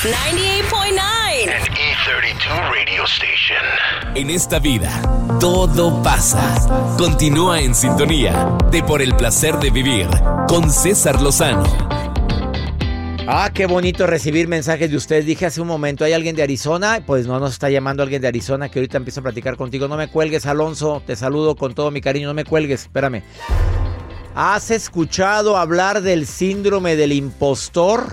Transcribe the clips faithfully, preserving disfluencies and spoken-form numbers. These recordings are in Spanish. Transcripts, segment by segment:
noventa y ocho punto nueve. An E treinta y dos radio station. En esta vida, todo pasa. Continúa en sintonía de Por el Placer de Vivir con César Lozano. Ah, qué bonito recibir mensajes de ustedes. Dije hace un momento, ¿hay alguien de Arizona? Pues no, nos está llamando alguien de Arizona que ahorita empiezo a platicar contigo. No me cuelgues, Alonso. Te saludo con todo mi cariño. No me cuelgues, espérame. ¿Has escuchado hablar del síndrome del impostor?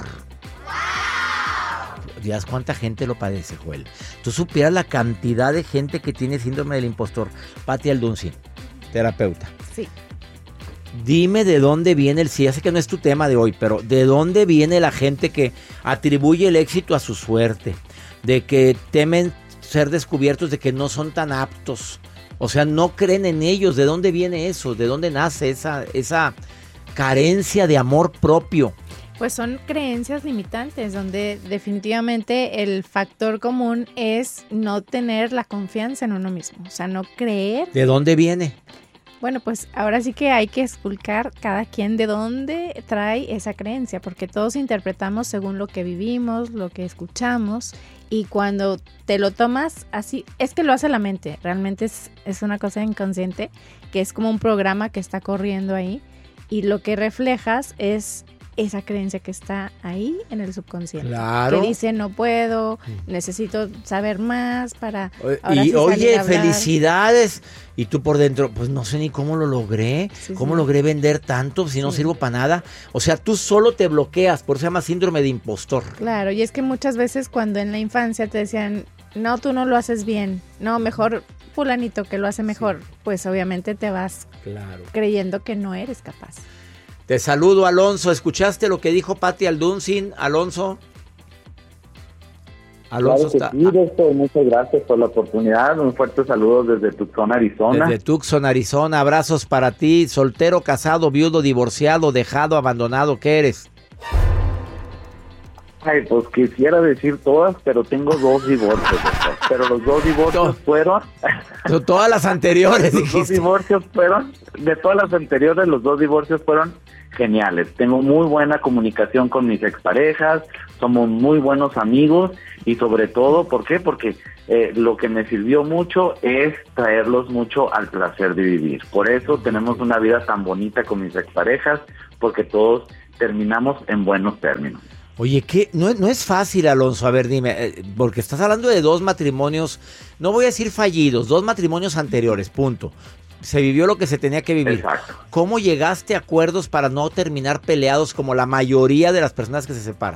Dios, ¿cuánta gente lo padece, Joel? Tú supieras la cantidad de gente que tiene síndrome del impostor. Patti Aldunzi, terapeuta. Sí. Dime de dónde viene el... Sí, ya sé que no es tu tema de hoy, pero ¿de dónde viene la gente que atribuye el éxito a su suerte? De que temen ser descubiertos, de que no son tan aptos. O sea, no creen en ellos. ¿De dónde viene eso? ¿De dónde nace esa, esa carencia de amor propio? Pues son creencias limitantes, donde definitivamente el factor común es no tener la confianza en uno mismo. O sea, no creer. ¿De dónde viene? Bueno, pues ahora sí que hay que explicar cada quien de dónde trae esa creencia, porque todos interpretamos según lo que vivimos, lo que escuchamos, y cuando te lo tomas así, es que lo hace la mente, realmente es, es una cosa inconsciente, que es como un programa que está corriendo ahí, y lo que reflejas es esa creencia que está ahí en el subconsciente. Claro. Que dice, no puedo, necesito saber más para... Ahora Y sí oye, a felicidades. Y tú por dentro, pues no sé ni cómo lo logré. Sí, ¿Cómo sí. logré vender tanto si no Sí. sirvo para nada? O sea, tú solo te bloqueas, por eso se llama síndrome de impostor. Claro, y es que muchas veces cuando en la infancia te decían, no, tú no lo haces bien, no, mejor fulanito que lo hace mejor, sí. Pues obviamente te vas Claro. creyendo que no eres capaz. Te saludo, Alonso. ¿Escuchaste lo que dijo Patti Aldunzi, Alonso? Alonso claro que está... sí, doctor, muchas gracias por la oportunidad. Un fuerte saludo desde Tucson, Arizona. Desde Tucson, Arizona. Abrazos para ti. Soltero, casado, viudo, divorciado, dejado, abandonado. ¿Qué eres? Ay, pues quisiera decir todas, pero tengo dos divorcios, doctor. Pero los dos divorcios fueron... Todas las anteriores, Los dijiste. dos divorcios fueron... De todas las anteriores, los dos divorcios fueron geniales. Tengo muy buena comunicación con mis exparejas, somos muy buenos amigos y sobre todo, ¿por qué? Porque eh, lo que me sirvió mucho es traerlos mucho al placer de vivir. Por eso tenemos una vida tan bonita con mis exparejas, porque todos terminamos en buenos términos. Oye, ¿qué? No, no es fácil, Alonso. A ver, dime, eh, porque estás hablando de dos matrimonios, no voy a decir fallidos, dos matrimonios anteriores, punto. Se vivió lo que se tenía que vivir. Exacto. ¿Cómo llegaste a acuerdos para no terminar peleados como la mayoría de las personas que se separan?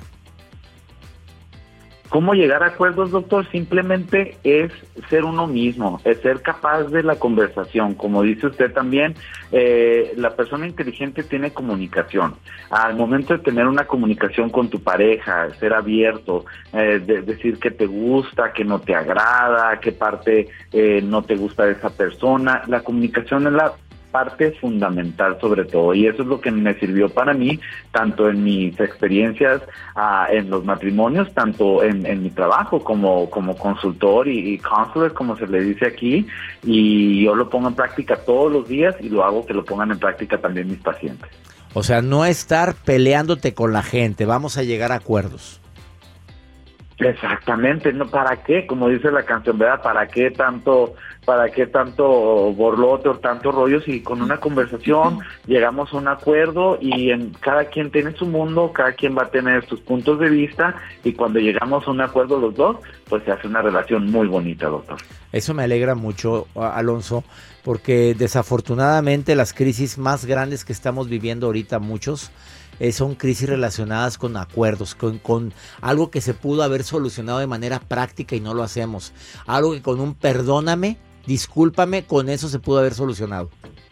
¿Cómo llegar a acuerdos, doctor? Simplemente es ser uno mismo, es ser capaz de la conversación. Como dice usted también, eh, la persona inteligente tiene comunicación. Al momento de tener una comunicación con tu pareja, ser abierto, eh, de decir que te gusta, que no te agrada, qué parte eh, no te gusta de esa persona, la comunicación es la parte fundamental sobre todo, y eso es lo que me sirvió para mí, tanto en mis experiencias uh, en los matrimonios, tanto en, en mi trabajo como, como consultor y, y counselor, como se le dice aquí, y yo lo pongo en práctica todos los días y lo hago que lo pongan en práctica también mis pacientes. O sea, no estar peleándote con la gente, vamos a llegar a acuerdos. Exactamente, ¿no? ¿Para qué? Como dice la canción, ¿verdad? ¿Para qué tanto, para qué tanto borlote o tanto rollo si con una conversación llegamos a un acuerdo y en cada quien tiene su mundo, cada quien va a tener sus puntos de vista y cuando llegamos a un acuerdo los dos, pues se hace una relación muy bonita, doctor. Eso me alegra mucho, Alonso, porque desafortunadamente las crisis más grandes que estamos viviendo ahorita muchos Eh, son crisis relacionadas con acuerdos, con, con algo que se pudo haber solucionado de manera práctica y no lo hacemos. Algo que con un perdóname, discúlpame, con eso se pudo haber solucionado.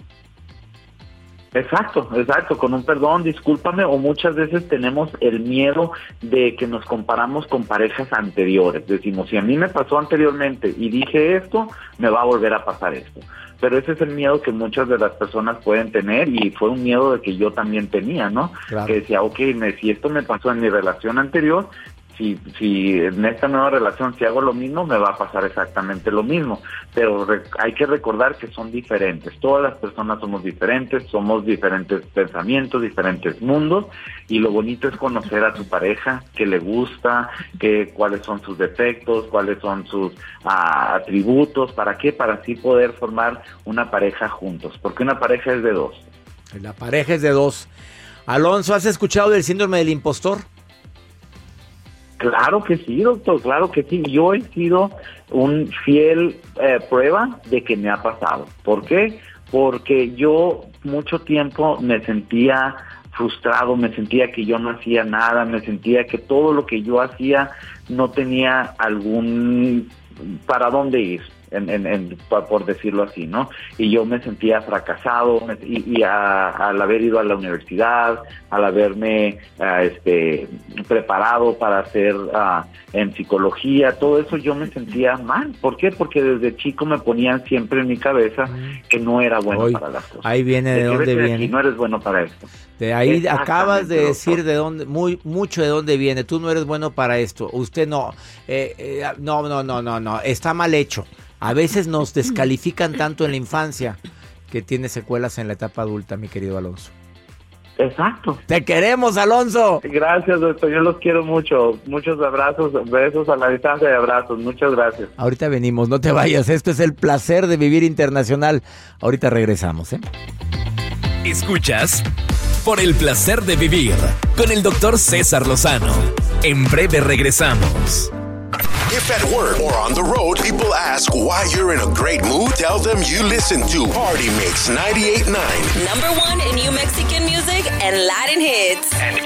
Exacto, exacto, con un perdón, discúlpame, o muchas veces tenemos el miedo de que nos comparamos con parejas anteriores. Decimos, si a mí me pasó anteriormente y dije esto, me va a volver a pasar esto. Pero ese es el miedo que muchas de las personas pueden tener y fue un miedo de que yo también tenía, ¿no? Claro. Que decía, ok, me, si esto me pasó en mi relación anterior, Si, si en esta nueva relación, si hago lo mismo, me va a pasar exactamente lo mismo. Pero re- hay que recordar que son diferentes. Todas las personas somos diferentes, somos diferentes pensamientos, diferentes mundos. Y lo bonito es conocer a tu pareja, qué le gusta, qué, cuáles son sus defectos, cuáles son sus ah, atributos. ¿Para qué? Para así poder formar una pareja juntos. Porque una pareja es de dos. La pareja es de dos. Alonso, ¿has escuchado del síndrome del impostor? Claro que sí, doctor, claro que sí. Yo he sido un fiel eh, prueba de que me ha pasado. ¿Por qué? Porque yo mucho tiempo me sentía frustrado, me sentía que yo no hacía nada, me sentía que todo lo que yo hacía no tenía algún para dónde ir. En, en, en, por decirlo así, ¿no? Y yo me sentía fracasado me, y, y a, al haber ido a la universidad, al haberme uh, este, preparado para hacer uh, en psicología, todo eso yo me sentía mal. ¿Por qué? Porque desde chico me ponían siempre en mi cabeza que no era bueno Hoy, para las cosas. Ahí viene de, de dónde viene. Aquí, no eres bueno para esto. De ahí acabas de decir doctor. de dónde, muy mucho de dónde viene. Tú no eres bueno para esto. Usted no. Eh, eh, no, no, no, no, no. Está mal hecho. A veces nos descalifican tanto en la infancia que tiene secuelas en la etapa adulta, mi querido Alonso. Exacto. ¡Te queremos, Alonso! Gracias, doctor. Yo los quiero mucho. Muchos abrazos, besos a la distancia y abrazos. Muchas gracias. Ahorita venimos, no te vayas. Esto es el placer de vivir internacional. Ahorita regresamos, ¿eh? Escuchas Por el placer de vivir con el doctor César Lozano. En breve regresamos. If at work or on the road, people ask why you're in a great mood, tell them you listen to Party Mix ninety-eight point nine. Number one in New Mexican music and Latin hits. And